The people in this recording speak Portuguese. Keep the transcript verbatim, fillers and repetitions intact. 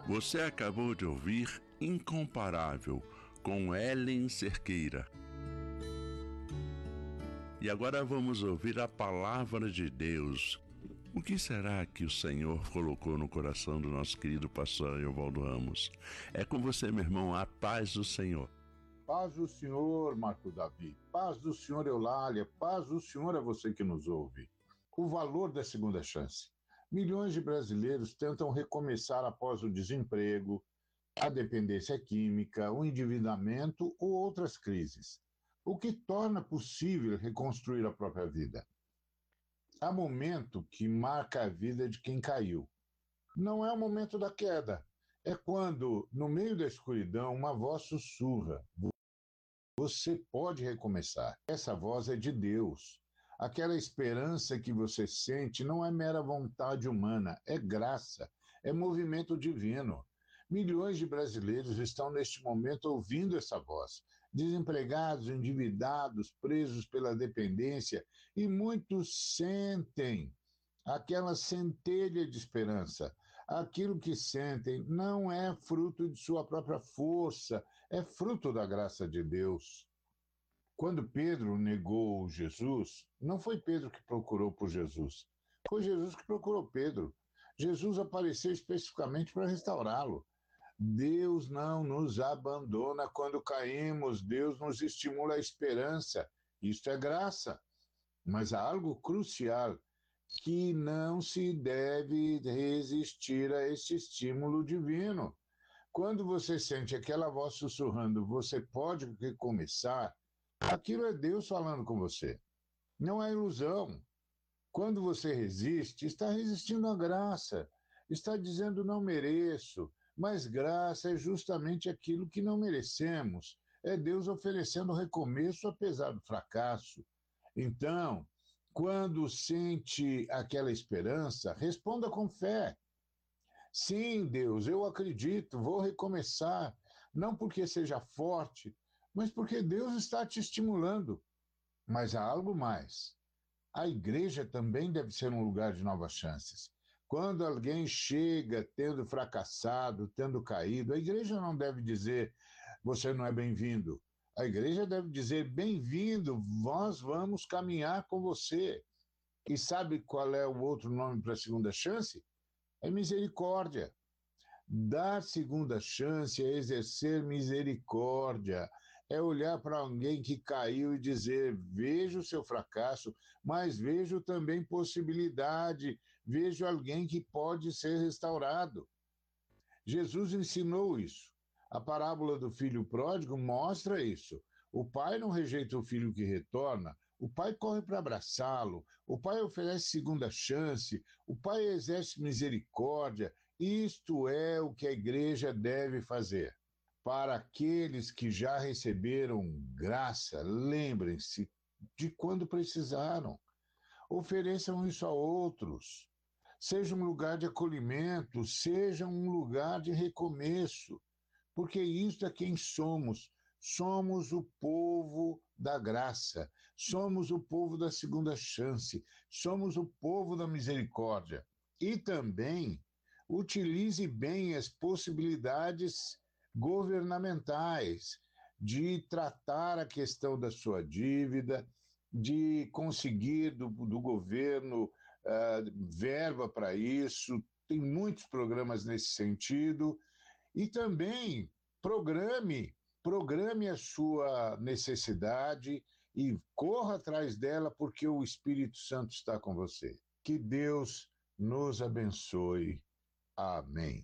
Você acabou de ouvir Incomparável, com Ellen Cerqueira. E agora vamos ouvir a Palavra de Deus. O que será que o Senhor colocou no coração do nosso querido pastor Evaldo Ramos? É com você, meu irmão, a paz do Senhor. Paz do Senhor, Marco Davi. Paz do Senhor, Eulália. Paz do Senhor a você que nos ouve. O valor da segunda chance. Milhões de brasileiros tentam recomeçar após o desemprego, a dependência química, o endividamento ou outras crises, o que torna possível reconstruir a própria vida. Há momento que marca a vida de quem caiu. Não é o momento da queda, é quando, no meio da escuridão, uma voz sussurra: você pode recomeçar. Essa voz é de Deus. Aquela esperança que você sente não é mera vontade humana, é graça, é movimento divino. Milhões de brasileiros estão neste momento ouvindo essa voz, desempregados, endividados, presos pela dependência, e muitos sentem aquela centelha de esperança. Aquilo que sentem não é fruto de sua própria força, é fruto da graça de Deus. Quando Pedro negou Jesus, não foi Pedro que procurou por Jesus, foi Jesus que procurou Pedro. Jesus apareceu especificamente para restaurá-lo. Deus não nos abandona quando caímos, Deus nos estimula a esperança. Isto é graça. Mas há algo crucial, que não se deve resistir a este estímulo divino. Quando você sente aquela voz sussurrando, você pode recomeçar, aquilo é Deus falando com você. Não é ilusão. Quando você resiste, está resistindo à graça. Está dizendo não mereço. Mas graça é justamente aquilo que não merecemos. É Deus oferecendo recomeço apesar do fracasso. Então, quando sente aquela esperança, responda com fé. Sim, Deus, eu acredito, vou recomeçar. Não porque seja forte, mas porque Deus está te estimulando. Mas há algo mais. A igreja também deve ser um lugar de novas chances. Quando alguém chega tendo fracassado, tendo caído, a igreja não deve dizer, você não é bem-vindo. A igreja deve dizer, bem-vindo, nós vamos caminhar com você. E sabe qual é o outro nome para a segunda chance? É misericórdia. Dar segunda chance é exercer misericórdia, é olhar para alguém que caiu e dizer, vejo o seu fracasso, mas vejo também possibilidade, vejo alguém que pode ser restaurado. Jesus ensinou isso. A parábola do filho pródigo mostra isso. O pai não rejeita o filho que retorna, o pai corre para abraçá-lo, o pai oferece segunda chance, o pai exerce misericórdia. Isto é o que a igreja deve fazer. Para aqueles que já receberam graça, lembrem-se de quando precisaram. Ofereçam isso a outros. Seja um lugar de acolhimento, seja um lugar de recomeço, porque isto é quem somos. Somos o povo da graça, somos o povo da segunda chance, somos o povo da misericórdia. E também utilize bem as possibilidades governamentais de tratar a questão da sua dívida, de conseguir do, do governo uh, verba para isso. Tem muitos programas nesse sentido. E também programe, programe a sua necessidade e corra atrás dela, porque o Espírito Santo está com você. Que Deus nos abençoe. Amém.